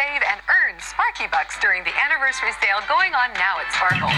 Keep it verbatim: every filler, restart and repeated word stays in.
save, and earn Sparky Bucks during the anniversary sale going on now at Sparkle.